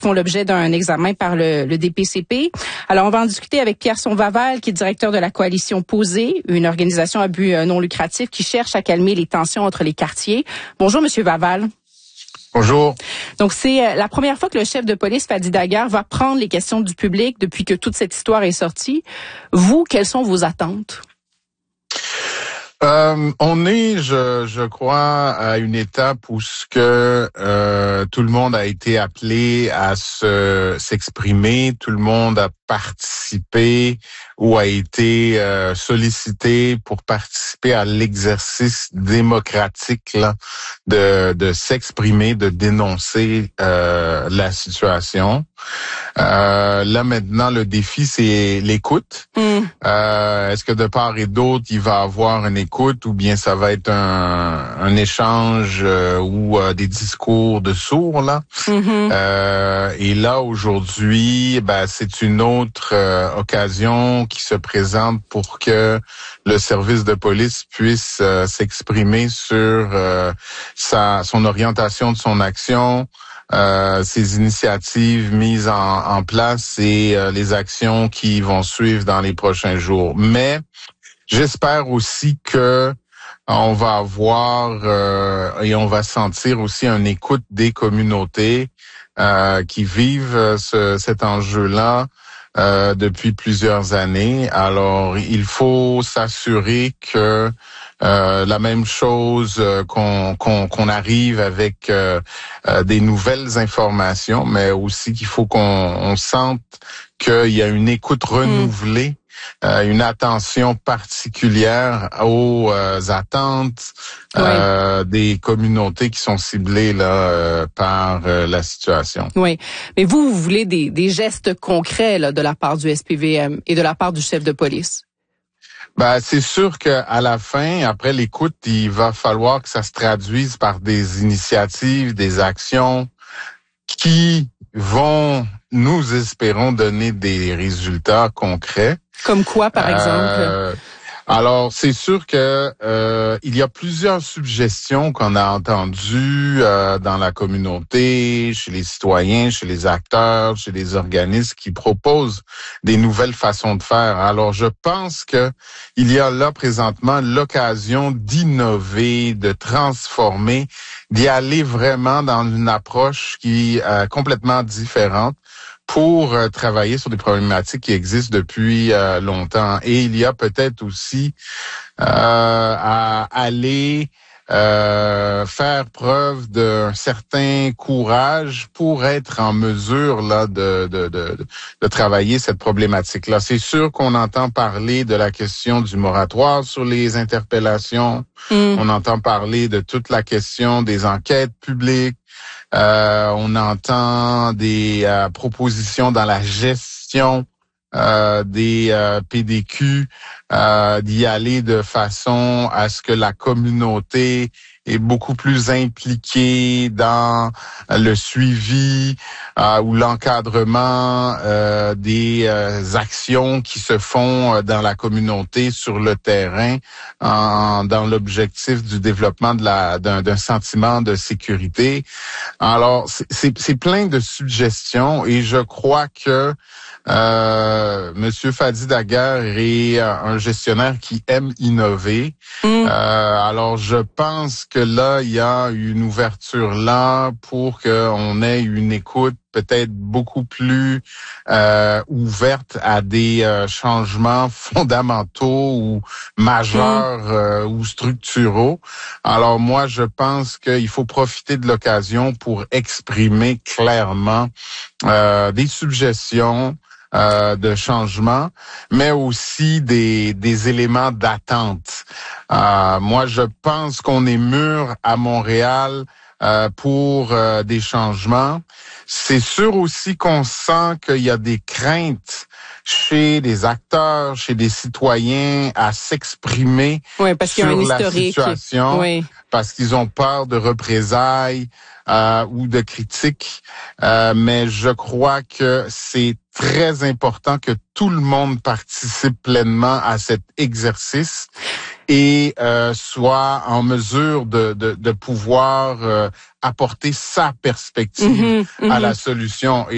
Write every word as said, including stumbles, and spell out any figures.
font l'objet d'un examen par le, le D P C P. Alors, on va en discuter avec Pierre Sonvaval, qui est directeur de la coalition Posée, une organisation à but non lucratif qui cherche à calmer les tensions entre les quartiers. Bonjour, Monsieur Vaval. Bonjour. Donc, c'est la première fois que le chef de police, Fadi Daguerre, va prendre les questions du public depuis que toute cette histoire est sortie. Vous, quelles sont vos attentes? Euh, on est, je, je crois, à une étape où ce que euh, tout le monde a été appelé à se s'exprimer, tout le monde a participé ou a été euh, sollicité pour participer à l'exercice démocratique là, de, de s'exprimer, de dénoncer euh, la situation. Euh, là maintenant, le défi, c'est l'écoute. Mm. Euh, est-ce que de part et d'autre, il va y avoir une écoute ou bien ça va être un, un échange euh, ou euh, des discours de sourds là? Mm-hmm. Euh, et là aujourd'hui, ben c'est une autre euh, occasion qui se présente pour que le service de police puisse euh, s'exprimer sur euh, sa son orientation de son action. Euh, ces initiatives mises en, en place et euh, les actions qui vont suivre dans les prochains jours. Mais j'espère aussi que on va avoir euh, et on va sentir aussi une écoute des communautés euh, qui vivent ce, cet enjeu-là euh, depuis plusieurs années. Alors, il faut s'assurer que Euh, la même chose euh, qu'on, qu'on, qu'on arrive avec euh, euh, des nouvelles informations, mais aussi qu'il faut qu'on on sente qu'il y a une écoute renouvelée, mmh. euh, une attention particulière aux euh, attentes euh, oui. des communautés qui sont ciblées là euh, par euh, la situation. Oui, mais vous, vous voulez des, des gestes concrets là, de la part du S P V M et de la part du chef de police? Ben, c'est sûr qu'à la fin, après l'écoute, il va falloir que ça se traduise par des initiatives, des actions qui vont, nous espérons, donner des résultats concrets. Comme quoi, par euh, exemple? Alors, c'est sûr que euh, il y a plusieurs suggestions qu'on a entendues euh, dans la communauté, chez les citoyens, chez les acteurs, chez les organismes qui proposent des nouvelles façons de faire. Alors, je pense que il y a là présentement l'occasion d'innover, de transformer, d'y aller vraiment dans une approche qui est euh, complètement différente, pour euh, travailler sur des problématiques qui existent depuis euh, longtemps. Et il y a peut-être aussi euh, à aller euh, faire preuve d'un certain courage pour être en mesure là de, de, de, de travailler cette problématique-là. C'est sûr qu'on entend parler de la question du moratoire sur les interpellations. Mm. On entend parler de toute la question des enquêtes publiques. Euh, on entend des euh, propositions dans la gestion euh, des euh, P D Q, euh, d'y aller de façon à ce que la communauté est beaucoup plus impliquée dans le suivi euh, ou l'encadrement euh, des euh, actions qui se font dans la communauté sur le terrain, en, dans l'objectif du développement de la d'un, d'un sentiment de sécurité. Alors, c'est, c'est, c'est plein de suggestions et je crois que Euh, Monsieur Fadi Daguerre est un gestionnaire qui aime innover. Mm. Euh, alors, je pense que là, il y a une ouverture là pour qu'on ait une écoute peut-être beaucoup plus euh, ouverte à des euh, changements fondamentaux ou majeurs mm. euh, ou structuraux. Alors, moi, je pense qu'il faut profiter de l'occasion pour exprimer clairement euh, des suggestions Euh, de changement, mais aussi des, des éléments d'attente. Euh, moi, je pense qu'on est mûr à Montréal euh, pour euh, des changements. C'est sûr aussi qu'on sent qu'il y a des craintes chez les acteurs, chez les citoyens à s'exprimer oui, parce sur qu'il y a un la historique. situation, oui. parce qu'ils ont peur de représailles euh, ou de critiques. Euh, mais je crois que c'est très important que tout le monde participe pleinement à cet exercice et euh, soit en mesure de, de, de pouvoir euh, apporter sa perspective mm-hmm, mm-hmm. à la solution. Et